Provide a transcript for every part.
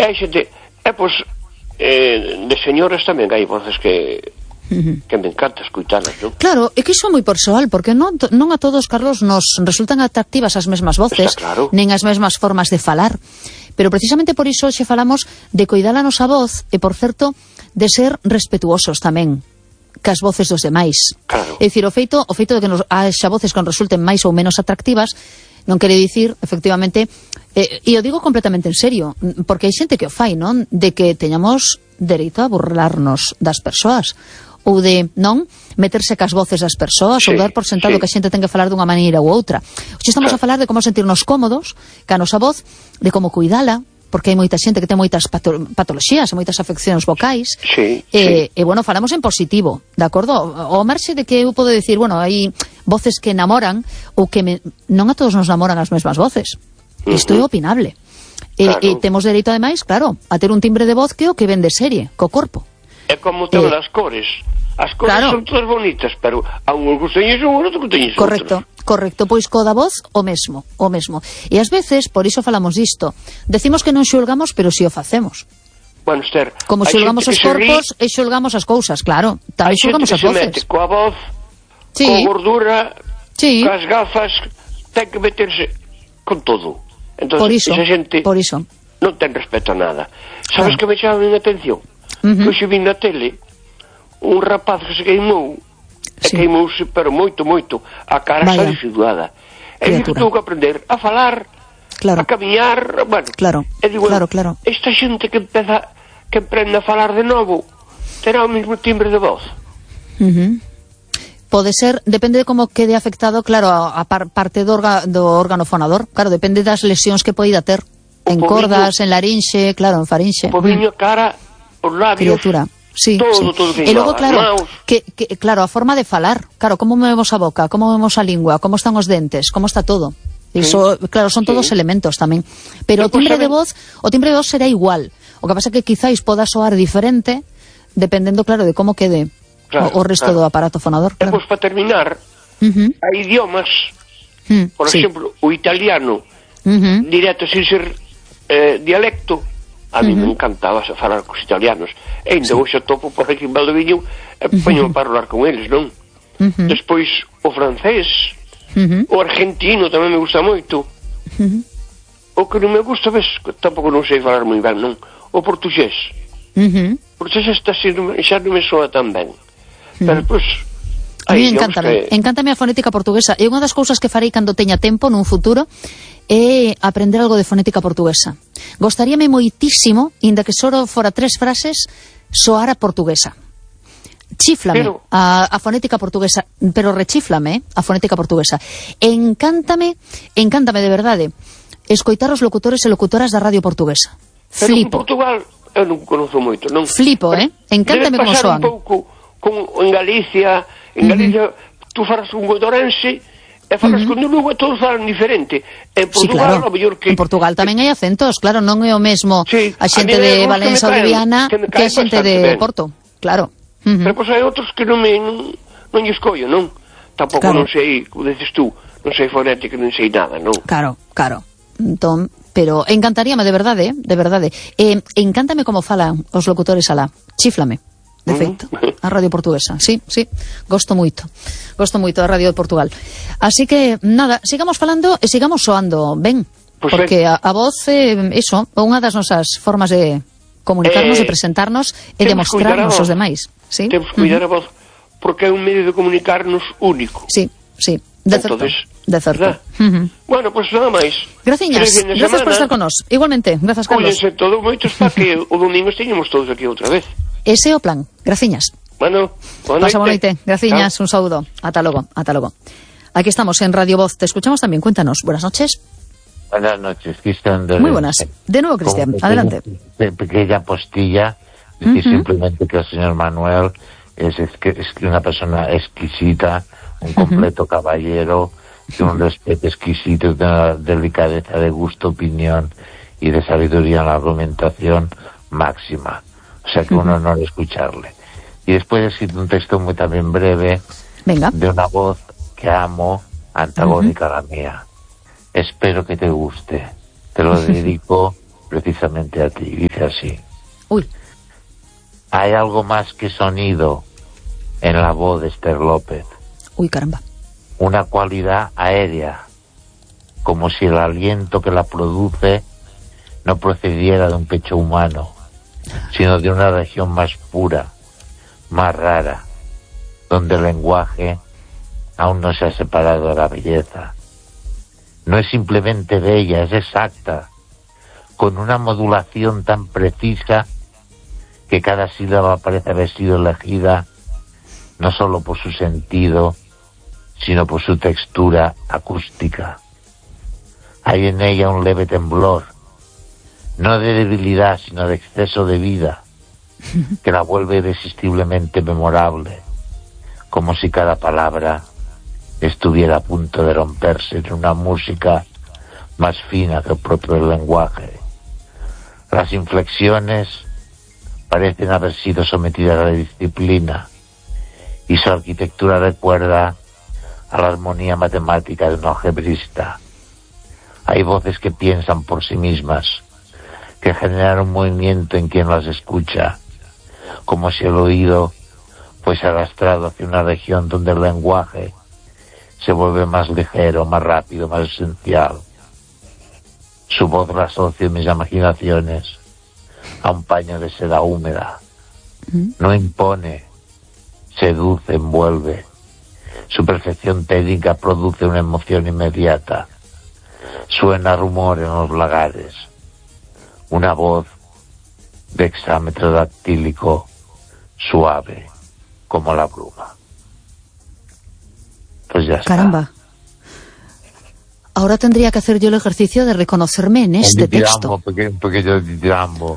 xente, pois, de señoras tamén hai voces que me encanta escuitalas, non? Claro, é que iso é moi persoal, porque non a todos, Carlos, nos resultan atractivas as mesmas voces, claro, nen as mesmas formas de falar. Pero precisamente por iso xe falamos de coidar a nosa voz e, por certo, de ser respetuosos tamén cas voces dos demais. Claro. É dicir, o feito de que haxa voces que nos resulten máis ou menos atractivas non quere dicir, efectivamente, e o digo completamente en serio, porque hai xente que o fai, non? De que teñamos dereito a burlarnos das persoas, ou de, non, meterse cas voces das persoas, ou dar por sentado que a xente ten que falar dunha maneira ou outra. Hoxe estamos a falar de como sentirnos cómodos ca nosa voz, de como cuidala, porque hai moita xente que ten moitas patoloxías e moitas afeccións vocais. E, bueno, falamos en positivo, de acordo? O marxe de que eu podo decir, bueno, hai voces que enamoran, ou que non a todos nos enamoran as mesmas voces. Isto é opinable. E temos dereito, ademais, claro, a ter un timbre de voz que o que ven de serie, co corpo. É como todas as cores. As cores son todas bonitas, pero a un que teñes un, outro que teñes outro. Correcto, pois co da voz o mesmo. E ás veces, por iso falamos disto, decimos que non xulgamos, pero si o facemos. Bueno, Esther, como xulgamos os corpos e xulgamos as cousas, claro, tamén xulgamos as voces. Hai xente que se mete coa voz, coa gordura, coas gafas, ten que meterse con todo. Entón, esa xente non ten respeto a nada. Sabes que me chama a atención? Que hoxe vin na tele un rapaz que se queimou, e queimouse, pero moito, a cara está desfigurada. E que tuvo que aprender a falar, a camiñar, bueno. E digo, esta xente que emprende a falar de novo, terá o mesmo timbre de voz. Pode ser, depende de como quede afectado, claro, a parte do órgano fonador, claro, depende das lesións que poida ter, en cordas, en larinxe, claro, en farinxe. O poviño, cara, os labios, todo e logo, claro, claro, a forma de falar, claro, como movemos a boca, como movemos a lingua, como están os dentes, como está todo. Iso, claro, son todos elementos tamén. Pero o timbre de voz será igual. O que pasa é que quizáis poda soar diferente dependendo, claro, de como quede o resto do aparato fonador. E pois, para terminar, hai idiomas, por exemplo, o italiano, directo, sin ser dialecto. A mí me encantaba falar cos italianos. E ainda hoxe topo por aquí en Valdoviño e poño para falar con eles, non? Despois o francés, o argentino tamén me gusta moito. O que non me gusta, ves, tampouco non sei falar moi ben, non? O portugués. Porque xa non me soa tan ben. Pero, pois, a mí encántame a fonética portuguesa. E unha das cousas que farei cando teña tempo nun futuro é aprender algo de fonética portuguesa. Gostaríame moitísimo, inda que só fora 3 frases, soar a portuguesa. Chíflame a fonética portuguesa, pero rechíflame a fonética portuguesa. Encántame de verdade escoitar os locutores e locutoras da radio portuguesa. Flipo. En Portugal eu non conozo moito, non? Flipo, encántame como soan. Un pouco en Galicia, tú falas un godorense e falas con un Lugo e todos falan diferente. En Portugal, claro. En Portugal tamén hai acentos, claro, non é o mesmo a xente de Valença ou de Viana que a xente de Porto, claro. Pero pois hai outros que non lle escollo, non? Tampouco non sei, como dices tú, non sei fonética, non sei nada, non? Claro. Entón, pero encantaríame, de verdade. Encántame como falan os locutores alá. Chíflame. De feito, a radio portuguesa. Sí, gosto moito da radio de Portugal. Así que, nada, sigamos falando e sigamos soando ben, porque a voz é iso, unha das nosas formas de comunicarnos, de presentarnos e de mostrarnos aos demais. Temos que cuidar a voz, porque é un medio de comunicarnos único. Sí, de certo. Bueno, pois nada máis. Graciñas por estar con nós. Igualmente, grazas, Carlos. Cuídense todos moitos para que o domingo esteñemos todos aquí outra vez. Ese é o plan. Graciñas. Bueno, pasa boa noite. Graciñas, un saúdo. Ata logo. Aquí estamos en Radio Voz. Te escuchamos también. Cuéntanos. Buenas noches. Buenas noches, Cristian. Muy buenas. De nuevo, Cristian. Adelante. Pequeña postilla. Decir simplemente que el señor Manuel es una persona exquisita, un completo caballero, de un respeto exquisito, de una delicadeza de gusto, opinión y de sabiduría en la argumentación máxima. O sea que un honor escucharle. Y después he escrito un texto muy también breve. Venga. De una voz que amo, antagónica a la mía. Espero que te guste. Te lo dedico precisamente a ti. Dice así. Uy. Hay algo más que sonido en la voz de Esther López. Uy, caramba. Una cualidad aérea, como si el aliento que la produce no procediera de un pecho humano, sino de una región más pura, más rara, donde el lenguaje aún no se ha separado de la belleza. No es simplemente bella, es exacta, con una modulación tan precisa que cada sílaba parece haber sido elegida no solo por su sentido, sino por su textura acústica. Hay en ella un leve temblor, no de debilidad, sino de exceso de vida, que la vuelve irresistiblemente memorable, como si cada palabra estuviera a punto de romperse en una música más fina que el propio lenguaje. Las inflexiones parecen haber sido sometidas a la disciplina, y su arquitectura recuerda a la armonía matemática de un algebrista. Hay voces que piensan por sí mismas, que generan un movimiento en quien las escucha, como si el oído fuese arrastrado hacia una región donde el lenguaje se vuelve más ligero, más rápido, más esencial. Su voz la asocio en mis imaginaciones a un paño de seda húmeda. No impone, seduce, envuelve. Su perfección técnica produce una emoción inmediata. Suena rumor en los lagares. Una voz de hexámetro dactílico suave como la bruma. Pues ya está. Caramba. Ahora tendría que hacer yo el ejercicio de reconocerme en este texto. Pequeño dirambo.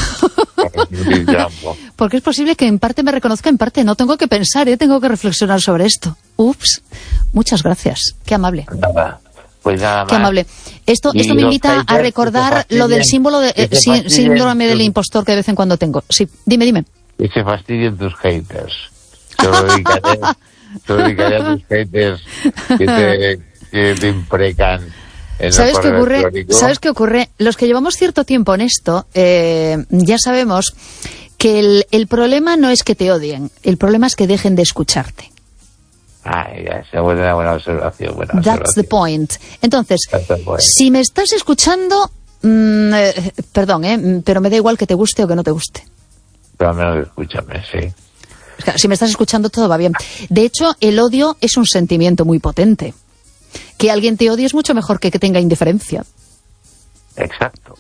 Porque es posible que en parte me reconozca, en parte no. Tengo que pensar, tengo que reflexionar sobre esto. Ups. Muchas gracias. Qué amable. Nada. Pues nada más. Qué amable. Esto me invita a recordar lo del símbolo de síndrome del impostor que de vez en cuando tengo. Sí, dime. Que se fastidien tus haters. Te lo dedicaré a tus haters que te imprecan en ¿Sabes el qué correo ocurre? electrónico. ¿Sabes qué ocurre? Los que llevamos cierto tiempo en esto, ya sabemos que el problema no es que te odien, el problema es que dejen de escucharte. Ya, esa es una buena observación. That's the point. Entonces, si me estás escuchando, perdón, pero me da igual que te guste o que no te guste. Pero al menos escúchame, sí. O sea, si me estás escuchando, todo va bien. De hecho, el odio es un sentimiento muy potente. Que alguien te odie es mucho mejor que tenga indiferencia. Exacto.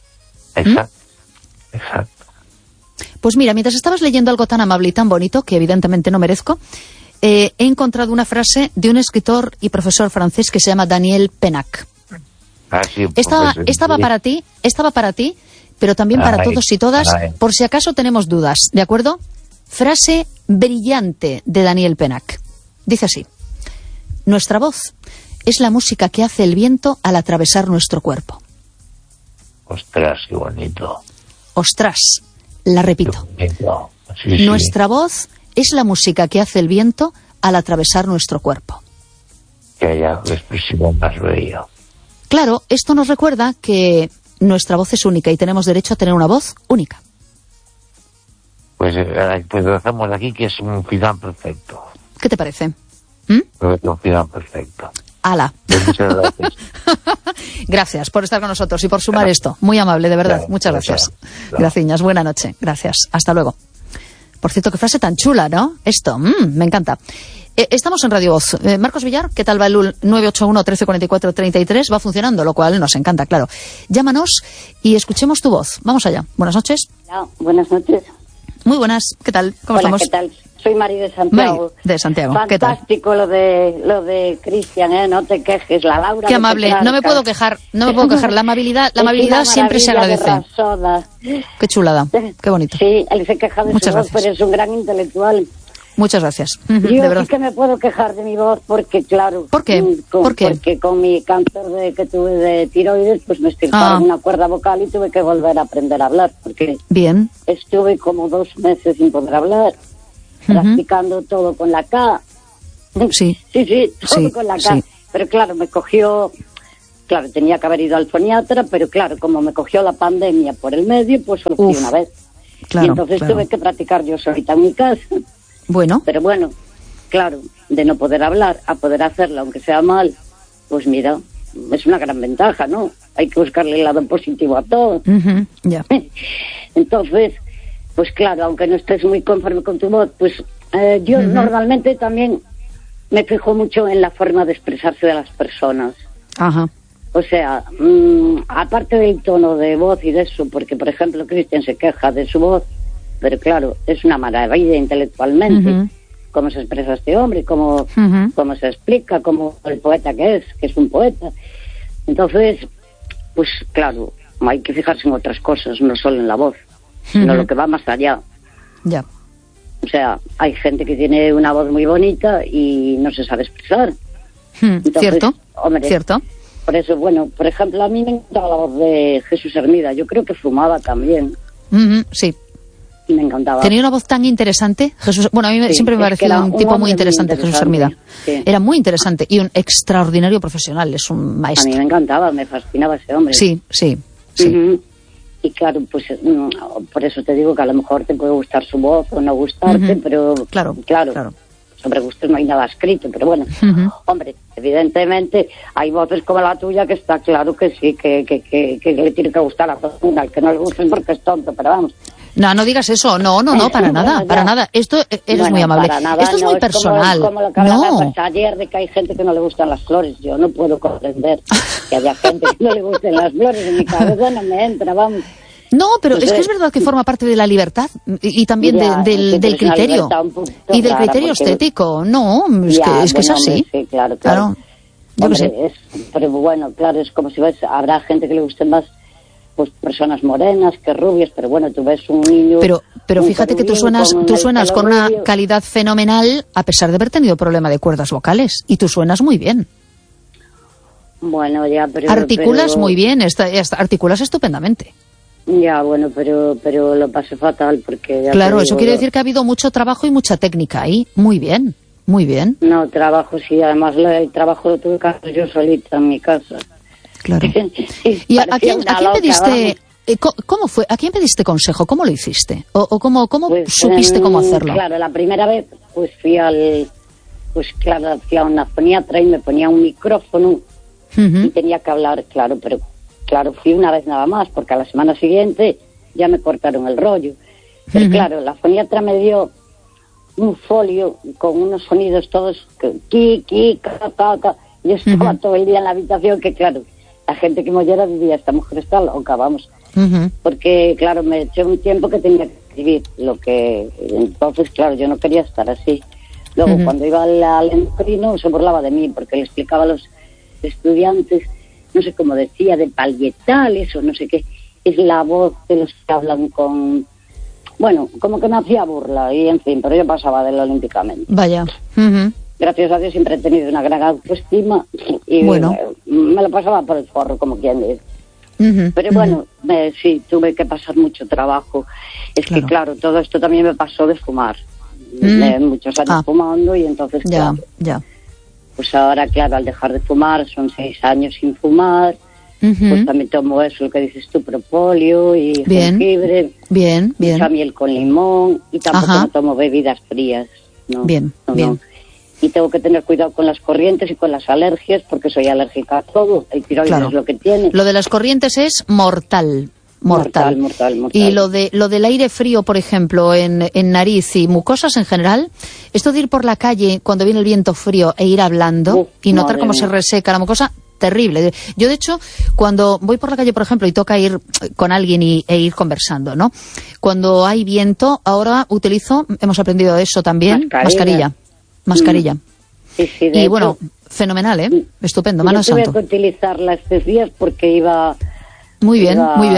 Pues mira, mientras estabas leyendo algo tan amable y tan bonito, que evidentemente no merezco, he encontrado una frase de un escritor y profesor francés que se llama Daniel Pennac. Sí, estaba para ti, pero también para todos y todas, por si acaso tenemos dudas, ¿de acuerdo? Frase brillante de Daniel Pennac. Dice así: nuestra voz es la música que hace el viento al atravesar nuestro cuerpo. Ostras, qué bonito. Ostras, la repito. Sí. Nuestra voz es la música que hace el viento al atravesar nuestro cuerpo. Que haya expresión más bello. Claro, esto nos recuerda que nuestra voz es única y tenemos derecho a tener una voz única. Pues lo hacemos aquí, que es un final perfecto. ¿Qué te parece? Un final perfecto. ¡Hala! Pues muchas gracias. Gracias por estar con nosotros y por sumar esto. Muy amable, de verdad. Muchas gracias. Graciñas, buena noche. Gracias. Hasta luego. Por cierto, qué frase tan chula, ¿no? Esto, me encanta. Estamos en Radio Voz. Marcos Villar, ¿qué tal va el 981 1344 33? Va funcionando, lo cual nos encanta, claro. Llámanos y escuchemos tu voz. Vamos allá. Buenas noches. Hola, buenas noches. Muy buenas. ¿Qué tal? ¿Cómo estamos? ¿Qué tal? Soy Mari de Santiago. Mari de Santiago. Fantástico. ¿Qué tal? lo de Cristian, no te quejes. La Laura. Qué amable. No me puedo quejar. La amabilidad siempre se agradece. Qué chulada. Qué bonito. Sí, él se queja de Muchas su voz, gracias. pero es un gran intelectual. Muchas gracias. Yo de verdad. sí que me puedo quejar de mi voz porque, claro... ¿Por qué? Porque con mi cáncer que tuve de tiroides, pues me estirparon una cuerda vocal y tuve que volver a aprender a hablar. Porque bien. Estuve como 2 meses sin poder hablar, practicando todo con la K. Sí. Sí, todo con la K. Sí. Pero claro, me cogió claro, tenía que haber ido al foniatra, pero claro, como me cogió la pandemia por el medio, pues solo fui una vez. Claro, y entonces tuve que practicar yo solita en mi casa. Bueno. Pero bueno, claro, de no poder hablar a poder hacerlo, aunque sea mal, pues mira, es una gran ventaja, ¿no? Hay que buscarle el lado positivo a todo. Ya. Entonces, pues claro, aunque no estés muy conforme con tu voz, pues yo normalmente también me fijo mucho en la forma de expresarse de las personas. Ajá. O sea, aparte del tono de voz y de eso, porque por ejemplo Cristian se queja de su voz, pero claro, es una maravilla intelectualmente, cómo se expresa este hombre, cómo se explica, como el poeta que es un poeta. Entonces, pues claro, hay que fijarse en otras cosas, no solo en la voz, sino lo que va más allá. Ya. O sea, hay gente que tiene una voz muy bonita y no se sabe expresar. Entonces, ¿cierto? Hombre, ¿Cierto? Por eso, bueno, por ejemplo, a mí me encantaba la voz de Jesús Hermida. Yo creo que fumaba también. Sí. Y me encantaba. Tenía una voz tan interesante, Jesús. Bueno, a mí siempre me pareció un tipo muy interesante, Jesús Hermida. Sí. Era muy interesante y un extraordinario profesional, es un maestro. A mí me encantaba, me fascinaba ese hombre. Sí. Y claro, pues por eso te digo que a lo mejor te puede gustar su voz o no gustarte, pero claro. Sobre gustos no hay nada escrito, pero bueno, hombre, evidentemente hay voces como la tuya que está claro que sí, que le tiene que gustar a todo el mundo, al que no le guste porque es tonto, pero vamos. No digas eso, no, para nada, para nada. Esto eres muy amable. Esto es muy personal. Como lo que hablábamos ayer de que hay gente que no le gustan las flores. Yo no puedo comprender que haya gente que no le gusten las flores. En mi cabeza no me entra, vamos. No, pero es que es verdad que forma parte de la libertad y también del criterio y del criterio estético. No, es que es así. Sí, claro. Hombre, pero bueno, claro, es como si ves, habrá gente que le guste más pues personas morenas que rubias, pero bueno, tú ves un niño. Pero fíjate que tú suenas con una calidad fenomenal a pesar de haber tenido problema de cuerdas vocales y tú suenas muy bien. Bueno, ya, pero articulas muy bien, articulas estupendamente. Ya, bueno, pero lo pasé fatal porque... Claro, eso quiere decir que ha habido mucho trabajo y mucha técnica ahí. Muy bien. No, trabajo sí, además el trabajo lo tuve que hacer yo solita en mi casa. Claro. ¿Y a quién pediste... ¿Cómo fue? ¿A quién pediste consejo? ¿Cómo lo hiciste? ¿O cómo supiste cómo hacerlo? Claro, la primera vez pues fui a una foniatra y me ponía un micrófono y tenía que hablar, pero fui una vez nada más, porque a la semana siguiente ya me cortaron el rollo. Pero claro, la foniatra me dio un folio con unos sonidos todos, ki, ka. Yo estaba todo el día en la habitación, que claro, la gente que me oyera diría, esta mujer está loca, vamos. Porque, claro, me eché un tiempo que tenía que escribir, entonces, claro, yo no quería estar así. Luego, cuando iba al endocrino, se burlaba de mí, porque le explicaba a los estudiantes, no sé cómo decía, de parietales o no sé qué, es la voz de los que hablan con... Bueno, como que me hacía burla, y en fin, pero yo pasaba de él olímpicamente. Vaya. Gracias a Dios siempre he tenido una gran autoestima y bueno, me lo pasaba por el forro, como quien dice. Pero bueno, sí, tuve que pasar mucho trabajo. Es que claro, todo esto también me pasó de fumar. Muchos años fumando y entonces ya. Pues ahora, claro, al dejar de fumar, son 6 años sin fumar, pues también tomo eso, lo que dices tú, propóleo y jengibre. Bien. Mucha miel con limón y tampoco no tomo bebidas frías. No, bien. Y tengo que tener cuidado con las corrientes y con las alergias porque soy alérgica a todo. El tiroides es lo que tiene. Lo de las corrientes es mortal. Y lo del aire frío, por ejemplo, en nariz y mucosas en general, esto de ir por la calle cuando viene el viento frío e ir hablando y notar cómo se reseca la mucosa, terrible. Yo, de hecho, cuando voy por la calle, por ejemplo, y toca ir con alguien e ir conversando, ¿no? Cuando hay viento, ahora utilizo, hemos aprendido eso también, mascarilla. Sí, y bueno, fenomenal, estupendo, mano santo. Tuve que utilizarla estos días porque iba... Muy bien.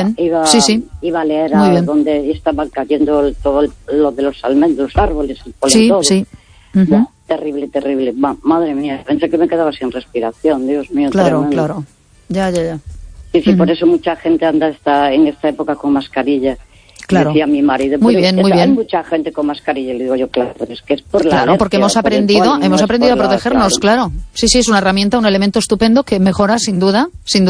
Iba a leer donde estaban cayendo todo lo de los almendros, los árboles, el polen, todo. Sí. Terrible. Madre mía, pensé que me quedaba sin respiración, Dios mío. Claro. Ya. Sí, por eso mucha gente anda en esta época con mascarilla. Claro. Decía mi marido. Muy bien, muy bien. Hay mucha gente con mascarilla, le digo yo, claro, pero es que es por la Claro, alergia, porque hemos aprendido a protegernos, claro. Sí, es una herramienta, un elemento estupendo que mejora, sin duda,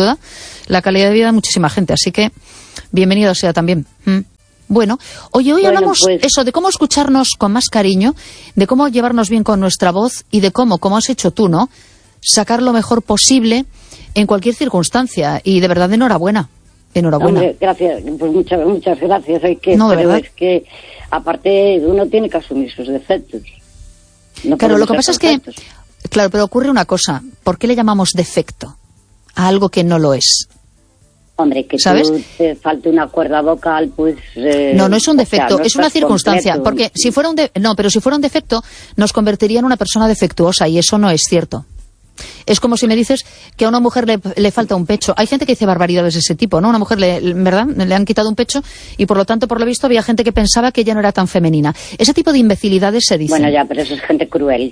la calidad de vida de muchísima gente. Así que, bienvenido sea también. Bueno, hoy hablamos eso, de cómo escucharnos con más cariño, de cómo llevarnos bien con nuestra voz y de cómo, como has hecho tú, ¿no?, sacar lo mejor posible en cualquier circunstancia. Y de verdad, enhorabuena. Enhorabuena. Hombre, gracias, pues muchas gracias. Pero es que, aparte, uno tiene que asumir sus defectos. Claro, lo que pasa es que, claro, pero ocurre una cosa. ¿Por qué le llamamos defecto a algo que no lo es? Hombre, que ¿sabes? Te falte una cuerda vocal, pues... no es un defecto, no es una circunstancia. completo. Porque si fuera pero si fuera un defecto, nos convertiría en una persona defectuosa, y eso no es cierto. Es como si me dices que a una mujer le falta un pecho. Hay gente que dice barbaridades de ese tipo, ¿no? Una mujer, ¿verdad?, le han quitado un pecho y por lo tanto, por lo visto, había gente que pensaba que ella no era tan femenina. Ese tipo de imbecilidades se dicen. Bueno, ya, pero eso es gente cruel.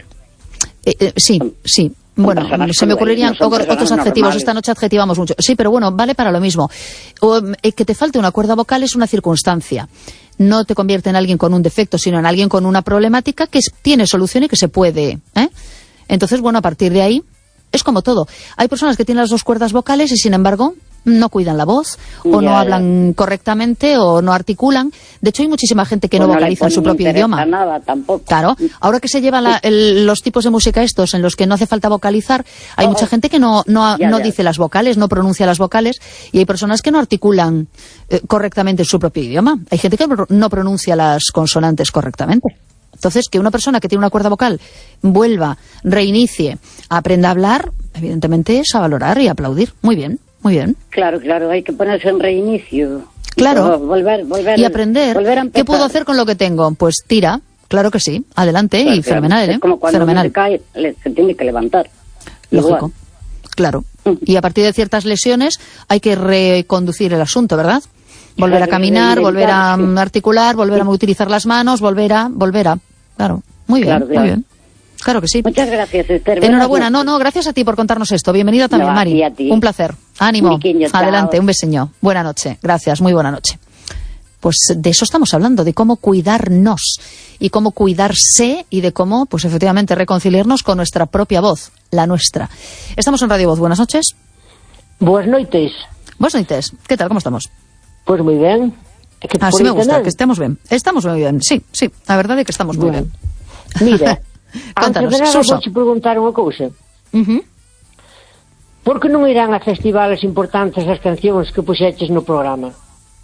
Sí. Bueno, se me ocurrirían otros adjetivos. Esta noche adjetivamos mucho. Sí, pero bueno, vale para lo mismo. Que te falte una cuerda vocal es una circunstancia. No te convierte en alguien con un defecto, sino en alguien con una problemática que tiene solución y que se puede. Entonces, bueno, a partir de ahí, es como todo. Hay personas que tienen las dos cuerdas vocales y, sin embargo, no cuidan la voz, o no hablan correctamente, o no articulan. De hecho, hay muchísima gente que no vocaliza en su propio idioma. Nada, tampoco. Claro, ahora que se llevan los tipos de música estos en los que no hace falta vocalizar, hay mucha gente que no dice las vocales, no pronuncia las vocales, y hay personas que no articulan correctamente en su propio idioma. Hay gente que no pronuncia las consonantes correctamente. Entonces, que una persona que tiene una cuerda vocal reinicie, aprenda a hablar, evidentemente es a valorar y a aplaudir. Muy bien, muy bien. Claro, hay que ponerse en reinicio. Claro, volver y aprender. ¿Qué puedo hacer con lo que tengo? Pues tira, claro que sí, adelante, y fenomenal, es como cuando fenomenal. se cae, se tiene que levantar. Lógico, Igual. claro. Y a partir de ciertas lesiones hay que reconducir el asunto, ¿verdad? Volver a caminar, volver a articular, volver a utilizar las manos, volver a... Claro, muy bien, claro. Muy bien. Claro que sí. Muchas gracias, Esther. Enhorabuena. No, gracias a ti por contarnos esto. Bienvenida también, Mari. A ti. Un placer. Ánimo. Miquiño, adelante, un beseño. Buena noche. Gracias, muy buena noche. Pues de eso estamos hablando, de cómo cuidarnos y cómo cuidarse y de cómo, pues efectivamente, reconciliarnos con nuestra propia voz, la nuestra. Estamos en Radio Voz. Buenas noches. Buenas noites. Buenas noites. ¿Qué tal? ¿Cómo estamos? Pues muy bien. Así me gusta, que estemos bien. Estamos muy bien, sí. La verdad es que estamos muy bien. Mira, contanos, antes de nada Suso. vou preguntar unha cousa. Por que non irán a festivales importantes as cancións que puxeches no programa?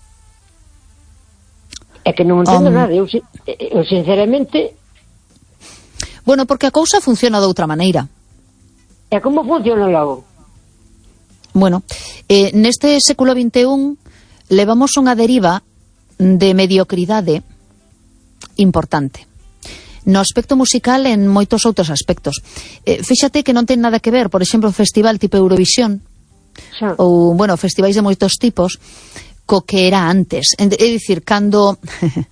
É que non entendo nada. Eu sinceramente... Bueno, porque a cousa funciona de outra maneira. E como funciona logo? Bueno, neste século XXI levamos unha deriva de mediocridade importante. No aspecto musical, en moitos outros aspectos. Fíxate que non ten nada que ver, por exemplo, un festival tipo Eurovisión, ou, bueno, festivais de moitos tipos, co que era antes. É dicir, cando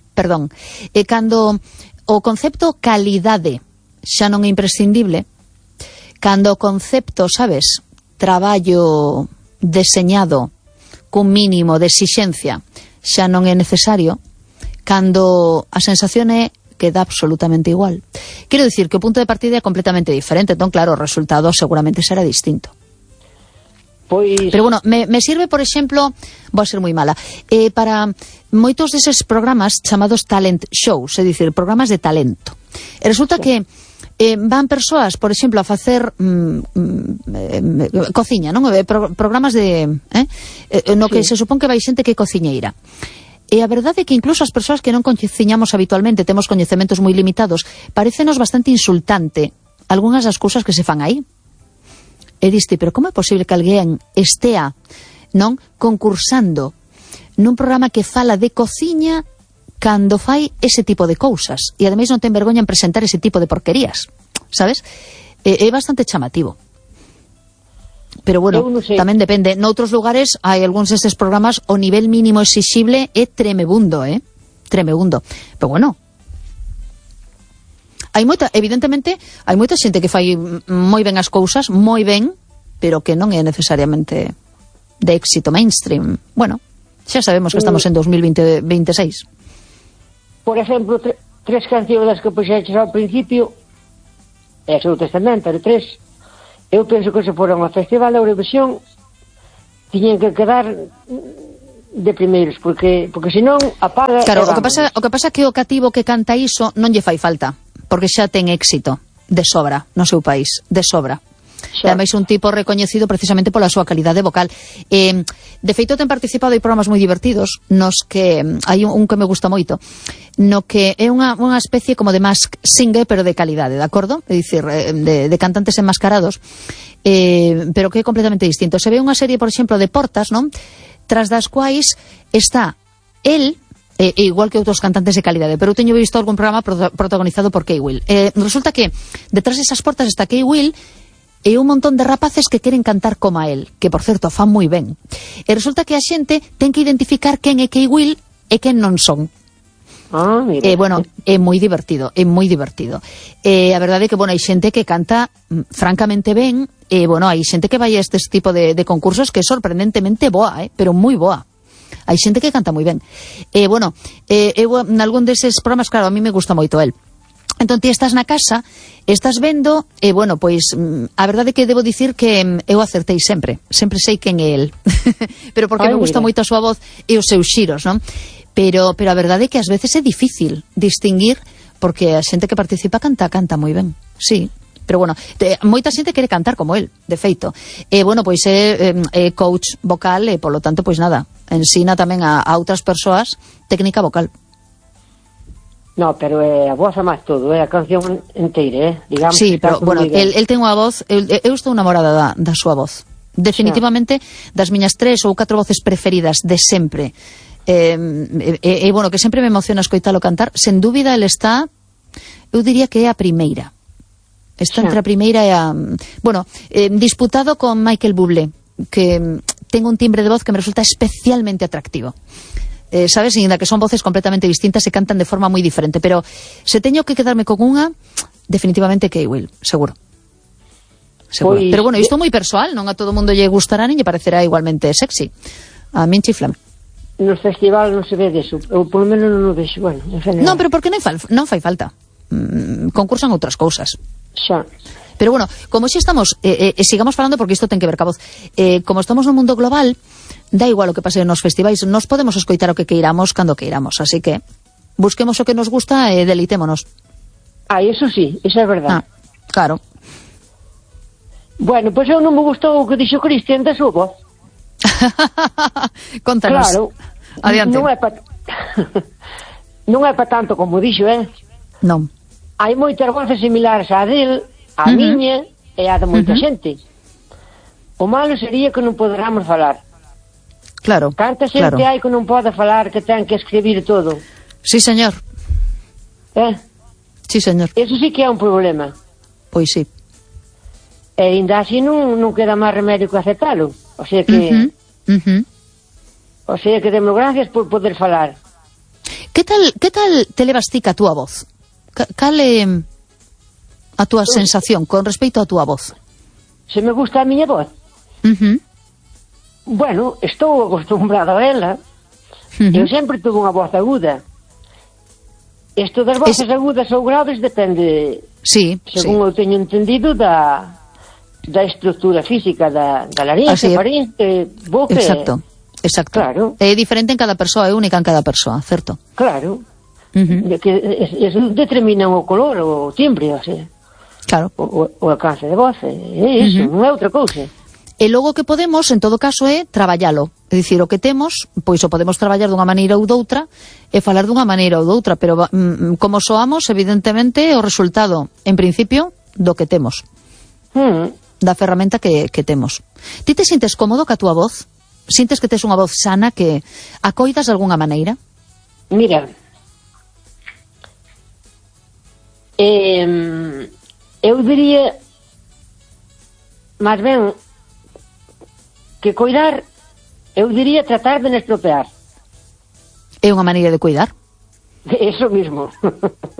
o concepto calidade xa non é imprescindible, cando o concepto, sabes, traballo deseñado cun mínimo de exixencia xa non é necesario, cando a sensación é que dá absolutamente igual. Quero dicir que o punto de partida é completamente diferente, entón, claro, o resultado seguramente será distinto. Pois... Pero bueno, me sirve, por exemplo, vou a ser moi mala, para moitos deses programas chamados talent shows, é dicir, programas de talento. E resulta que van persoas, por exemplo, a facer cociña, non? Programas de no que se supón que vai xente que é cociñeira. E a verdade é que incluso as persoas que non cociñamos habitualmente, temos coñecementos moi limitados, parécenos bastante insultante algunhas das cousas que se fan aí. E diste, pero como é posible que alguén estea, non, concursando nun programa que fala de cociña cando fai ese tipo de cousas e ademais non ten vergoña en presentar ese tipo de porquerías, sabes? É bastante chamativo. Pero bueno, tamén depende. Noutros lugares hai algúns destes programas o nivel mínimo exixible é tremebundo, tremebundo. Pero bueno, evidentemente hai moita xente que fai moi ben as cousas, moi ben, pero que non é necesariamente de éxito mainstream. Bueno, Xa sabemos que estamos en 2026. Por exemplo, tres cancións das que puxeches ao principio, e o Testamento, de tres, eu penso que se foran ao Festival da Eurovisión tiñen que quedar de primeiros, porque senón apaga. Claro, o que pasa que o cativo que canta iso non lle fai falta, porque xa ten éxito de sobra no seu país, de sobra. E ademais un tipo recoñecido precisamente pola súa calidade vocal. De feito ten participado en programas moi divertidos nos que hai un que me gusta moito, no que é unha especie como de Masked Singer, pero de calidade, de acordo? É dicir, de cantantes enmascarados, pero que é completamente distinto. Se ve unha serie, por exemplo, de portas, non? Tras das quais está el, igual que outros cantantes de calidade, pero eu teño visto algún programa protagonizado por Kay Will. Resulta que detrás desas portas está Kay Will e un montón de rapaces que queren cantar como a él, que, por certo, fan moi ben. E resulta que a xente ten que identificar quen é Kay Will e quen non son. Mira. Bueno, é moi divertido, é moi divertido. A verdade é que, bueno, hai xente que canta francamente ben, e, bueno, hai xente que vai a este tipo de concursos que é sorprendentemente boa, pero moi boa. Hai xente que canta moi ben. Bueno, eu, en algún deses programas, claro, a mí me gusta moito el. Entón, ti estás na casa, estás vendo, e, bueno, pois, a verdade é que debo dicir que eu acertei sempre sei quen é el. Pero porque me gusta moito a súa voz e os seus xiros, non? Pero a verdade é que ás veces é difícil distinguir, porque a xente que participa canta moi ben, sí. Pero, bueno, moita xente quere cantar como el, de feito. Bueno, pois é coach vocal e, polo tanto, pois nada, ensina tamén a outras persoas técnica vocal. No, pero a voz é máis todo, a canción inteira, digamos. Sí, pero, bueno, el ten unha voz, eu estou enamorada da súa voz. Definitivamente, das miñas 3 ou 4 voces preferidas de sempre. Bueno, que sempre me emociona escoitalo cantar. Sen dúbida, el está, eu diría que é a primeira. Está entre a primeira e a... Bueno, disputado con Michael Bublé, que ten un timbre de voz que me resulta especialmente atractivo. Sabes, ainda que son voces completamente distintas e cantan de forma moi diferente, pero se teño que quedarme con unha, definitivamente Kay Will, seguro. Pois, pero, bueno, isto é moi persoal, non a todo mundo lle gustará nin lle parecerá igualmente sexy. A min chiflame. No festival non se ve deso, ou polo menos non o vexo, bueno, en general. Non, pero porque non fai falta. Concursan outras cousas. Xa. Pero, bueno, como xa estamos, sigamos falando porque isto ten que ver ca voz, como estamos no mundo global, da igual o que pase nos festivais, nos podemos escoitar o que queiramos cando queiramos, así que busquemos o que nos gusta e deleitémonos. Eso sí, eso é verdade. Claro. Bueno, pois eu non me gustou o que dixo Cristian da súa voz. Contanos. Claro. Adiante. Non é pa tanto como dixo, Non. Hai moitas voces similares á del, á miña e á de moita xente. O malo sería que non poderamos falar. Claro. Canta xente hai que non pode falar, que ten que escribir todo. Sí, señor. Sí, señor. Eso sí que é un problema. Pois sí. E ainda así non queda máis remedio que aceptalo. O sea que... O sea que demos gracias por poder falar. Que tal te levas ti ca túa voz? Cal é a túa sensación con respecto a túa voz? Se me gusta a miña voz? Bueno, estou acostumbrado a ela. Eu sempre tuve unha voz aguda. Isto das voces agudas ou graves depende, según eu teño entendido, da estructura física da laringe, faringe, boca. Exacto. Claro. É diferente en cada persoa, é única en cada persoa, certo? Claro. Que eso determina o color, o timbre, o sea. Claro. O alcance de voz, é iso, non é outra cousa. E logo que podemos, en todo caso, é traballalo. É dicir, o que temos, pois o podemos traballar dunha maneira ou doutra e falar dunha maneira ou doutra, pero como soamos, evidentemente, o resultado, en principio, do que temos. Da ferramenta que temos. Ti te sintes cómodo ca túa voz? Sintes que tes unha voz sana, que a coidas de algunha maneira? Mira, eu diría máis ben que coidar, eu diría tratar de non estropear. É unha maneira de cuidar? Eso mismo.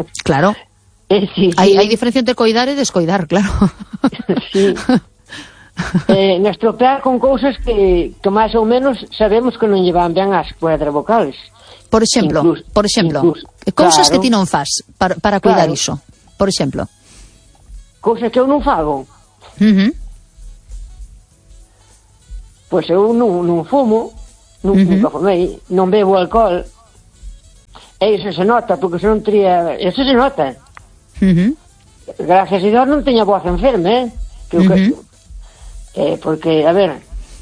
Claro. Sí. Hai diferencia entre coidar e descoidar, claro. Sí. na estropear con cousas que máis ou menos sabemos que non llevan ben as cuerdas vocales. Por exemplo, cousas que ti non fas para cuidar iso. Por exemplo. Cousas que eu non fago. Pois eu non fumo, nunca fumei, non bebo alcohol. E iso se nota, porque se non teria... Iso se nota. Gracias a Dios non teño a voz enferma, porque, a ver...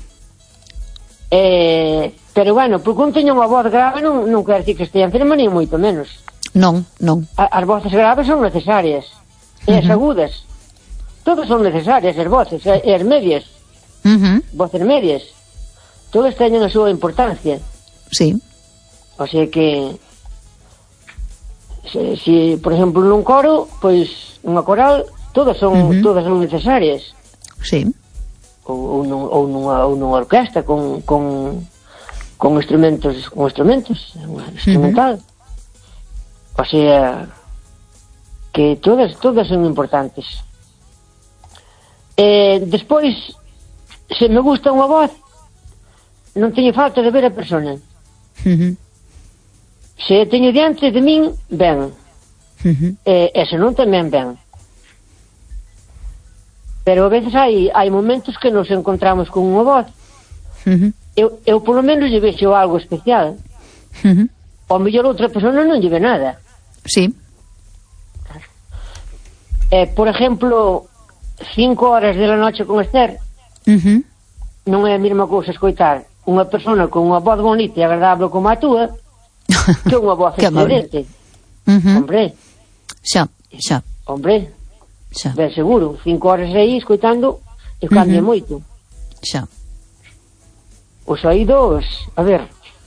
pero bueno, porque non teño unha voz grave non quer decir que estea enferma, ni moito menos. Non. As voces graves son necesarias. E as agudas. Todas son necesarias, as voces, e as medias. Voces medias. Todas teñen a súa importancia. Sí. O sea que... Si, por exemplo, nun coro, pois, unha coral, todas son necesarias. Sí. Ou nunha orquesta con instrumentos, instrumental. O sea, que todas son importantes. Despois, se me gusta unha voz, non teño falta de ver a persona. Se teño diante de min, ben. E se non, tamén ben. Pero a veces hai momentos que nos encontramos con unha voz. Eu polo menos lle vexo algo especial. Ao mellor outra persona non lle ve nada. Sí. Por exemplo, 5 horas de la noche con Esther, non é a mesma cousa escoitar unha persona con unha voz bonita e agradable como a túa que unha voz excelente. Hombre. Xa. Hombre. Ben seguro, 5 horas aí escoitando e cambia moito. Xa. Os oídos, a ver.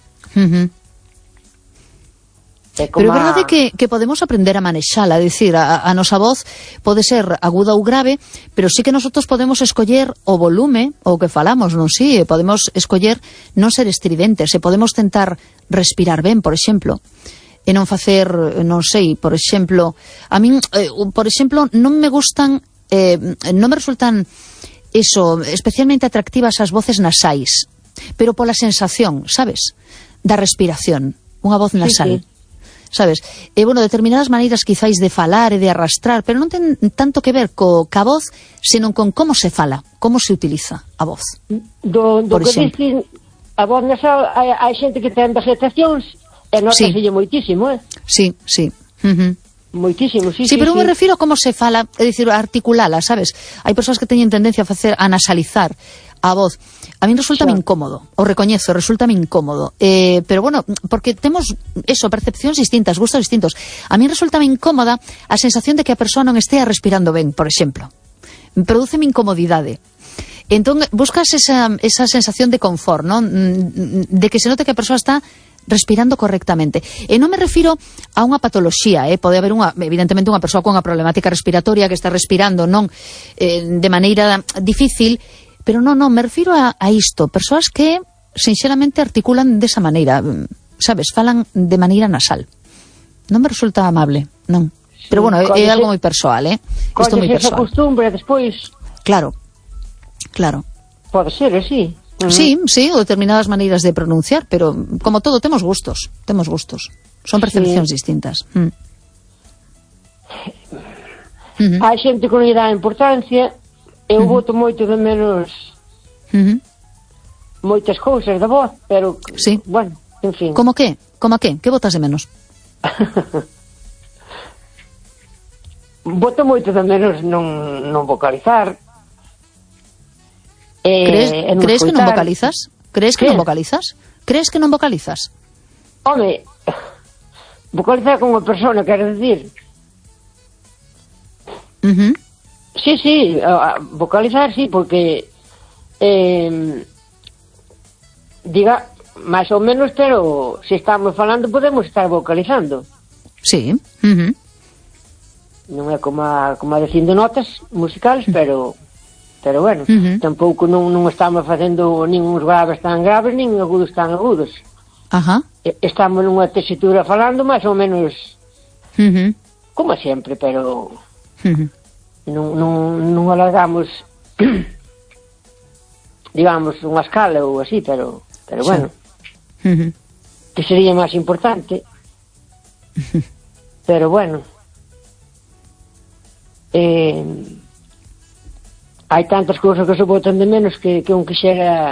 Pero é verdade que podemos aprender a manexala, é dicir, a nosa voz pode ser aguda ou grave, pero sí que nosotros podemos escoller o volume, o que falamos, non si, podemos escoller non ser estridentes, e podemos tentar respirar ben, por exemplo, e non facer, non sei, por exemplo, a min, por exemplo, non me gustan, non me resultan eso, especialmente atractivas as voces nasais, pero pola sensación, sabes, da respiración, unha voz nasal. Sí. Sabes? E, bueno, determinadas maneiras quizáis de falar e de arrastrar, pero non ten tanto que ver ca voz, senón con como se fala, como se utiliza a voz. Do que dicen, a voz nasal, hai xente que ten vegetacións e notaselle moitísimo, Sí. Moitísimo, sí. Sí, pero me refiro a como se fala, é dicir, a articulala, sabes? Hai persoas que teñen tendencia a nasalizar a voz. A min resultame incómodo, o recoñezo, resultame incómodo. Pero bueno, porque temos eso, percepcións distintas, gustos distintos. A min resultame incómoda a sensación de que a persoa non estea respirando ben, por exemplo. Prodúceme incomodidade. Entón, buscas esa sensación de confort, ¿no? De que se note que a persoa está respirando correctamente. E non me refiro a unha patoloxía, pode haber evidentemente unha persoa con unha problemática respiratoria que está respirando de maneira difícil, pero non, me refiro a isto, persoas que sinxelamente articulan desa maneira, sabes, falan de maneira nasal. Non me resulta amable, non. Pero bueno, é algo moi persoal, isto moi persoal. Colle esa costumbre despois. Claro. Pode ser, sí. Sí, ou determinadas maneiras de pronunciar, pero como todo, temos gustos. Son percepcións distintas. Hai xente que non lle dá importancia, eu boto moito de menos moitas cousas da voz, pero, bueno, en fin. Como que? Que botas de menos? Boto moito de menos non vocalizar. Crees que non vocalizas? Crees que non vocalizas? Home, vocalizar con unha persona, quero dicir. Sí, vocalizar sí, porque diga, máis ou menos, pero se estamos falando podemos estar vocalizando. Sí. Non é como dicindo notas musicales, pero bueno, tampouco non estamos facendo nin uns graves tan graves, nin agudos tan agudos. Estamos nunha tesitura falando máis ou menos como sempre, pero non alargamos digamos, unha escala ou así, pero bueno, que sería máis importante. Pero bueno, hai tantas cousas que se botan de menos que un quixera.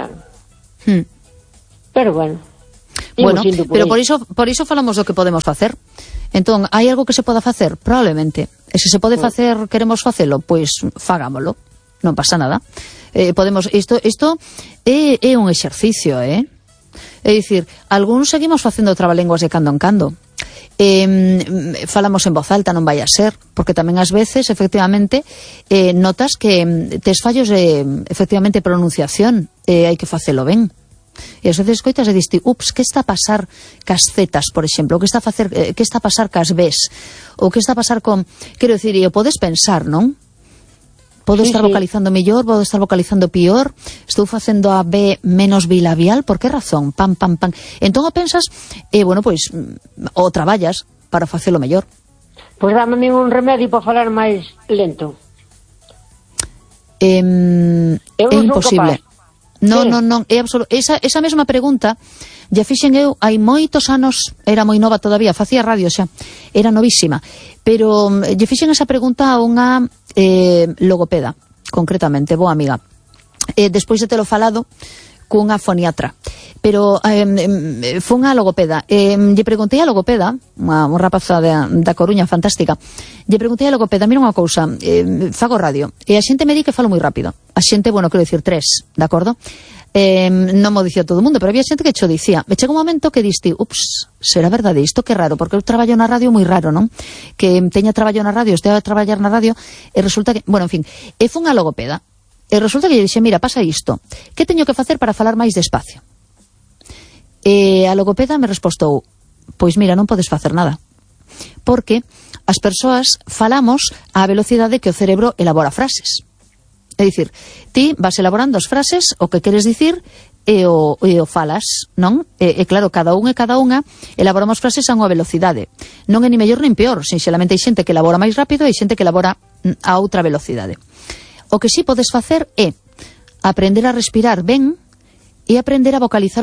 Pero bueno, pero por iso falamos do que podemos facer. Entón, hai algo que se poda facer? Probablemente. E se se pode facer, queremos facelo, pois fagámolo, non pasa nada. Podemos, isto é un exercicio, é dicir, algúns seguimos facendo trabalenguas de cando en cando. Falamos en voz alta, non vai a ser, porque tamén ás veces, efectivamente, notas que tes fallos de, efectivamente, pronunciación, hai que facelo ben. E ás veces coitas e diste, ups, que está a pasar cas zetas, por exemplo, que está a pasar cas bes, ou que está a pasar con, quero dicir, e o podes pensar, non? Podo estar vocalizando mellor, podo estar vocalizando pior, estou facendo a B menos bilabial, por que razón? Pam, pam, pam. Entón o pensas, bueno, pois, o traballas para facelo mellor. Pois dame un remedio para falar máis lento. É imposible. Non, é absoluto. Esa mesma pregunta ya fixen eu hai moitos anos, era moi nova todavía, facía radio xa, era novísima, pero lle fixen esa pregunta a unha logopeda, concretamente, boa amiga. Despois de telo falado cunha foniatra, pero fun a logopeda, lle preguntei a logopeda, unha rapaza da Coruña fantástica, lle preguntei a logopeda, mira unha cousa, fago radio, e a xente me di que falo moi rápido, a xente, bueno, quero dicir 3, de acordo? Non mo dicía todo o mundo, pero había xente que cho dicía, me chega un momento que diste, ups, será verdade isto, que raro, porque eu traballo na radio moi raro, non? Que teña traballo na radio, estea a traballar na radio, e resulta que, bueno, en fin, e fun a logopeda, e resulta que lle dixe, mira, pasa isto, que teño que facer para falar máis despacio? E a logopeda me respostou, pois mira, non podes facer nada, porque as persoas falamos á velocidade que o cerebro elabora frases. É dicir, ti vas elaborando as frases, o que queres dicir, e o falas, non? E claro, cada unha elaboramos frases a unha velocidade. Non é ni mellor nin peor, sinxelamente hai xente que elabora máis rápido e hai xente que elabora a outra velocidade. O que sí podes facer é aprender a respirar ben e aprender a vocalizar